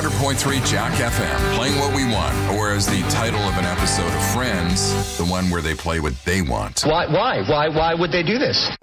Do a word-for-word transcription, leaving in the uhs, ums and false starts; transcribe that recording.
hundred point three Jack F M, playing what we want, or as the title of an episode of Friends, the one where they play what they want. Why? Why? Why? Why would they do this?